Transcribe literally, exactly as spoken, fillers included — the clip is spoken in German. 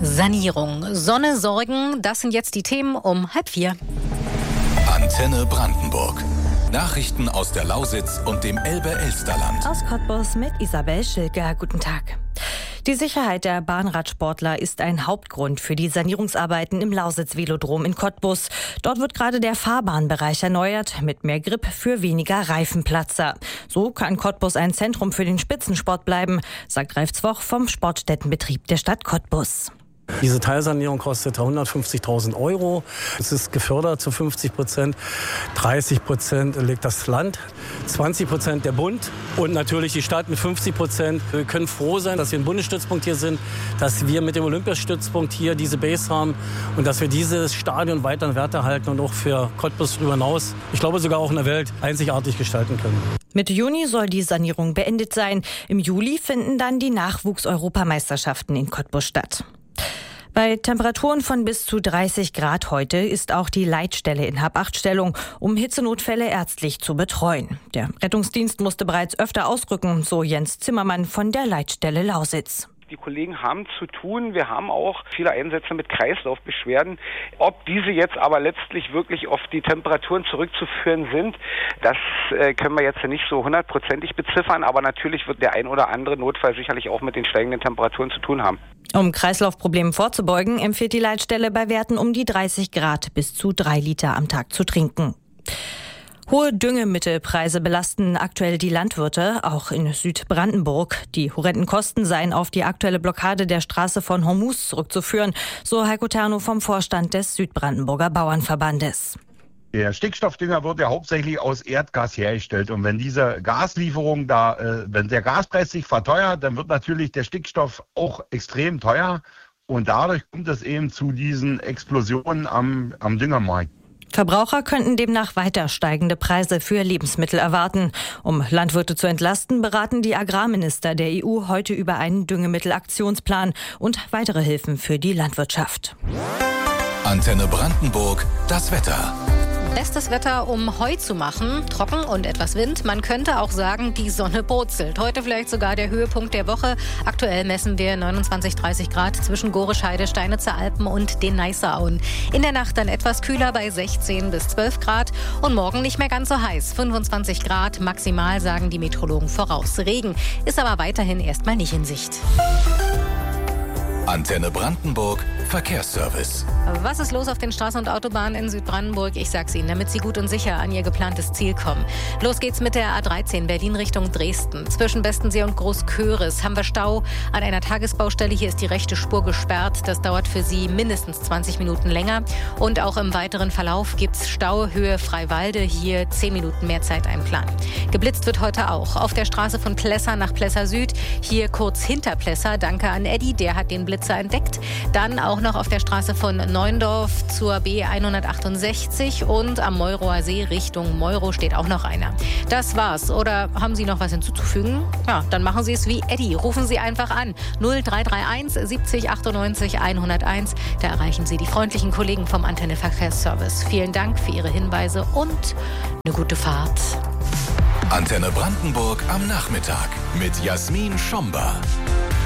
Sanierung, Sonne, Sorgen, das sind jetzt die Themen um halb vier. Antenne Brandenburg. Nachrichten aus der Lausitz und dem Elbe-Elsterland. Aus Cottbus mit Isabel Schilker. Guten Tag. Die Sicherheit der Bahnradsportler ist ein Hauptgrund für die Sanierungsarbeiten im Lausitz-Velodrom in Cottbus. Dort wird gerade der Fahrbahnbereich erneuert, mit mehr Grip für weniger Reifenplatzer. So kann Cottbus ein Zentrum für den Spitzensport bleiben, sagt Ralf Zwoch vom Sportstättenbetrieb der Stadt Cottbus. Diese Teilsanierung kostet hundertfünfzigtausend Euro. Es ist gefördert zu fünfzig Prozent. dreißig Prozent legt das Land, zwanzig Prozent der Bund und natürlich die Stadt mit fünfzig Prozent. Wir können froh sein, dass wir ein Bundesstützpunkt hier sind, dass wir mit dem Olympiastützpunkt hier diese Base haben und dass wir dieses Stadion weiter in Werte halten und auch für Cottbus darüber hinaus, ich glaube sogar auch in der Welt, einzigartig gestalten können. Mitte Juni soll die Sanierung beendet sein. Im Juli finden dann die Nachwuchs-Europameisterschaften in Cottbus statt. Bei Temperaturen von bis zu dreißig Grad heute ist auch die Leitstelle in Hab-acht-Stellung, um Hitzenotfälle ärztlich zu betreuen. Der Rettungsdienst musste bereits öfter ausrücken, so Jens Zimmermann von der Leitstelle Lausitz. Die Kollegen haben zu tun. Wir haben auch viele Einsätze mit Kreislaufbeschwerden. Ob diese jetzt aber letztlich wirklich auf die Temperaturen zurückzuführen sind, das äh, können wir jetzt nicht so hundertprozentig beziffern. Aber natürlich wird der ein oder andere Notfall sicherlich auch mit den steigenden Temperaturen zu tun haben. Um Kreislaufproblemen vorzubeugen, empfiehlt die Leitstelle bei Werten um die dreißig Grad bis zu drei Liter am Tag zu trinken. Hohe Düngemittelpreise belasten aktuell die Landwirte, auch in Südbrandenburg. Die horrenden Kosten seien auf die aktuelle Blockade der Straße von Hormuz zurückzuführen, so Heiko Terno vom Vorstand des Südbrandenburger Bauernverbandes. Der Stickstoffdünger wird ja hauptsächlich aus Erdgas hergestellt. Und wenn diese Gaslieferung da, äh, wenn der Gaspreis sich verteuert, dann wird natürlich der Stickstoff auch extrem teuer. Und dadurch kommt es eben zu diesen Explosionen am, am Düngermarkt. Verbraucher könnten demnach weiter steigende Preise für Lebensmittel erwarten. Um Landwirte zu entlasten, beraten die Agrarminister der E U heute über einen Düngemittelaktionsplan und weitere Hilfen für die Landwirtschaft. Antenne Brandenburg, das Wetter. Bestes Wetter, um Heu zu machen. Trocken und etwas Wind. Man könnte auch sagen, die Sonne brutzelt. Heute vielleicht sogar der Höhepunkt der Woche. Aktuell messen wir neunundzwanzig, dreißig Grad zwischen Gorescheide, Steinitzer Alpen und den Neisserauen. In der Nacht dann etwas kühler bei sechzehn bis zwölf Grad. Und morgen nicht mehr ganz so heiß. fünfundzwanzig Grad maximal, sagen die Meteorologen voraus. Regen ist aber weiterhin erstmal nicht in Sicht. Antenne Brandenburg, Verkehrsservice. Was ist los auf den Straßen und Autobahnen in Südbrandenburg? Ich sag's Ihnen, damit Sie gut und sicher an Ihr geplantes Ziel kommen. Los geht's mit der A dreizehn Berlin Richtung Dresden. Zwischen Bestensee und Großköris haben wir Stau an einer Tagesbaustelle. Hier ist die rechte Spur gesperrt. Das dauert für Sie mindestens zwanzig Minuten länger. Und auch im weiteren Verlauf gibt's Stau Höhe Freiwalde. Hier zehn Minuten mehr Zeit einplanen. Geblitzt wird heute auch. Auf der Straße von Plessa nach Plessa Süd. Hier kurz hinter Plessa. Danke an Eddie, der hat den Blitzer entdeckt. Dann auch noch auf der Straße von Neuendorf zur B hundertachtundsechzig und am Meuroer See Richtung Meuro steht auch noch einer. Das war's. Oder haben Sie noch was hinzuzufügen? Ja, dann machen Sie es wie Eddie. Rufen Sie einfach an. null drei drei eins siebzig achtundneunzig hunderteins. Da erreichen Sie die freundlichen Kollegen vom Antenne Verkehrsservice. Vielen Dank für Ihre Hinweise und eine gute Fahrt. Antenne Brandenburg am Nachmittag mit Jasmin Schomber.